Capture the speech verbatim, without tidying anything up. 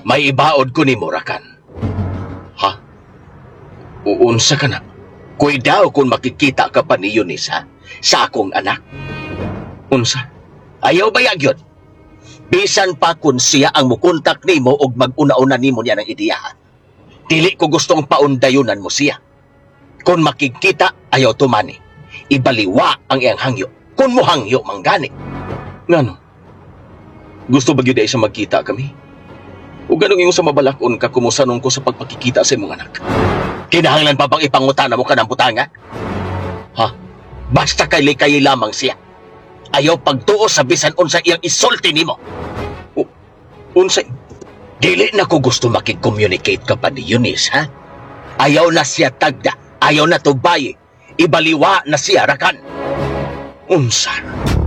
May ibaod ko ni Murakan. Ha? Uunsa ka na? Kuy daw kung makikita ka pa ni Eunice, ha? Sa akong anak. Unsa? Ayaw ba yun? Bisan pa kung siya ang mukontak nimo og mag-una-una nimo niya ng ideya, ha? Dili ko gustong paundayunan mo siya. Kung makikita, ayaw tumani. Ibaliwa ang iyang hangyo. Kung mo hangyo, manggani. Ngano? Gusto ba yun ay sa magkita kami? O ganong yung sa mabalakon ka kumusanon ko sa pagpakikita sa imong anak? Kinahanglan pa bang ipangutana mo ka ng butanga? Ha? Basta kay likay lamang siya. Ayaw pagtuo sa bisan unsa iyang isulti nimo. O, unsa? Dili na ko gusto makig-communicate ka pa ni Eunice, ha? Ayaw na siya tagda. Ayaw na tubayi. Ibaliwa na siya rakan. Unsa?